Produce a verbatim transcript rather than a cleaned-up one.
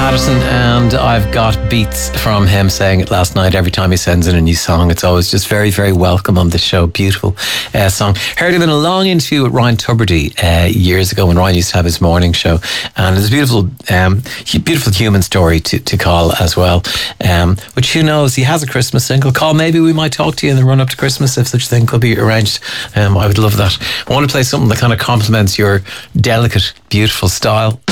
Madison, and I've got beats from him saying it last night. Every time he sends in a new song, it's always just very, very welcome on the show. Beautiful uh, song. Heard him in a long interview with Ryan Tubridy uh, years ago when Ryan used to have his morning show, and it's a beautiful, um, beautiful human story to, to call as well. Um, which, who knows, he has a Christmas single. Call, maybe we might talk to you in the run up to Christmas if such a thing could be arranged. Um, I would love that. I want to play something that kind of complements your delicate, beautiful style.